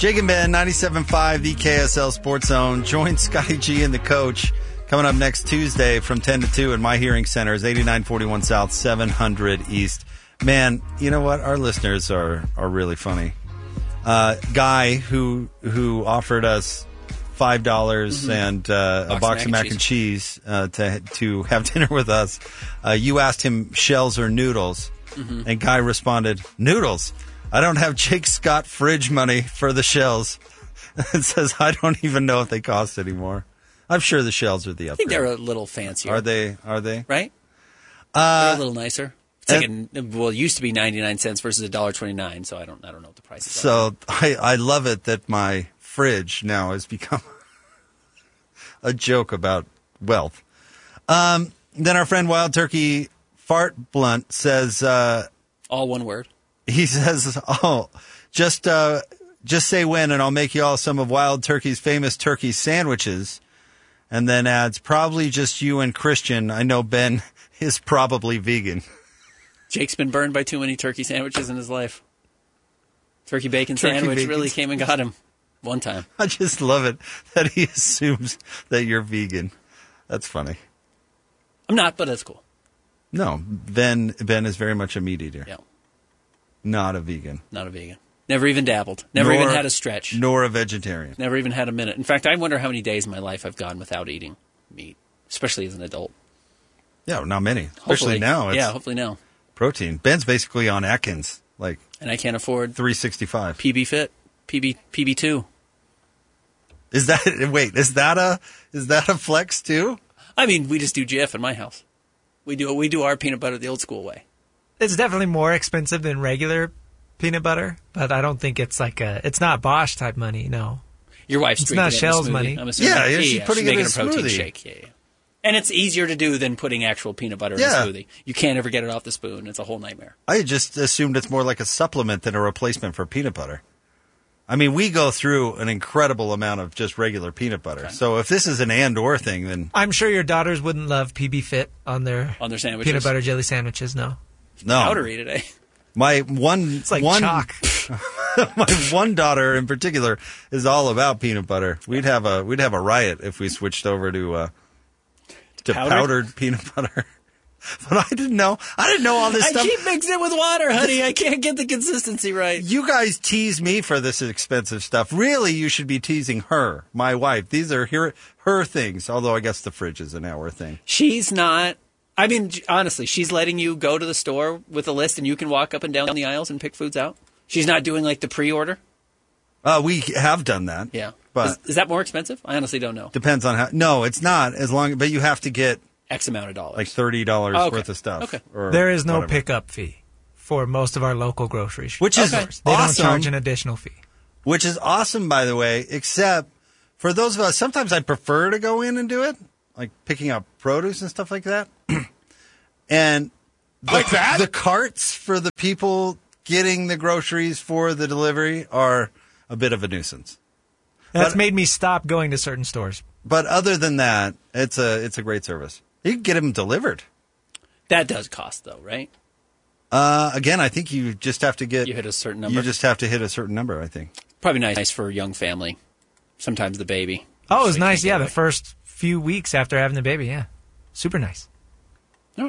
Jake and Ben, 97.5, the KSL Sports Zone. Join Scotty G and the coach coming up next Tuesday from 10 to 2 in My Hearing Center is 8941 South, 700 East. Man, you know what? Our listeners are really funny. Guy who offered us $5 and a box of mac and cheese to have dinner with us. You asked him shells or noodles, and Guy responded, noodles. I don't have Jake Scott fridge money for the shells. It says, I don't even know if they cost anymore. I'm sure the shells are the upgrade. I think they're a little fancier. Are they? Right? They're a little nicer. It's like it used to be 99 cents versus $1.29, so I don't know what the price is. So I love it that my fridge now has become a joke about wealth. Then our friend Wild Turkey Fart Blunt says... all one word. He says, just say when and I'll make you all some of Wild Turkey's famous turkey sandwiches. And then adds, probably just you and Christian. I know Ben is probably vegan. Jake's been burned by too many turkey sandwiches in his life. Turkey bacon sandwich really came and got him one time. I just love it that he assumes that you're vegan. That's funny. I'm not, but that's cool. No, Ben is very much a meat eater. Yeah. Not a vegan. Not a vegan. Never even dabbled. Never even had a stretch. Nor a vegetarian. Never even had a minute. In fact, I wonder how many days in my life I've gone without eating meat, especially as an adult. Yeah, not many. Especially now. Hopefully now. Protein. Ben's basically on Atkins. And I can't afford 365. PB Fit, PB2. Is that a flex too? I mean, we just do Jif in my house. We do our peanut butter the old school way. It's definitely more expensive than regular peanut butter, but I don't think it's it's not Bosch type money, no. Your wife's drinking not it Shell's in a smoothie, money. I'm assuming. She's putting it in a protein smoothie. shake. Yeah. And it's easier to do than putting actual peanut butter in a smoothie. You can't ever get it off the spoon. It's a whole nightmare. I just assumed it's more like a supplement than a replacement for peanut butter. I mean, we go through an incredible amount of just regular peanut butter. Okay. So if this is an and/or thing, then I'm sure your daughters wouldn't love PB Fit on their sandwiches. Peanut butter jelly sandwiches. No. Powdery today. My one, it's like chalk. My one daughter in particular is all about peanut butter. We'd have a riot if we switched over to powdered peanut butter. But I didn't know all this stuff. I keep mixing it with water, honey. I can't get the consistency right. You guys tease me for this expensive stuff. Really, you should be teasing her, my wife. These are her things, although I guess the fridge is an hour thing. She's not. I mean, honestly, she's letting you go to the store with a list and you can walk up and down the aisles and pick foods out? She's not doing like the pre-order? We have done that. Yeah. But is that more expensive? I honestly don't know. Depends on how. No, it's not. But you have to get X amount of dollars. Like $30 worth of stuff. Okay. There is no pickup fee for most of our local groceries. Which is awesome. They don't charge an additional fee. Which is awesome, by the way, except for those of us, sometimes I prefer to go in and do it, like picking up produce and stuff like that. And the carts for the people getting the groceries for the delivery are a bit of a nuisance. That's made me stop going to certain stores. But other than that, it's a great service. You can get them delivered. That does cost, though, right? Again, I think you just have to You hit a certain number? You just have to hit a certain number, I think. Probably nice for a young family. Sometimes the baby. Oh, it was nice, the first few weeks after having the baby, yeah. Super nice.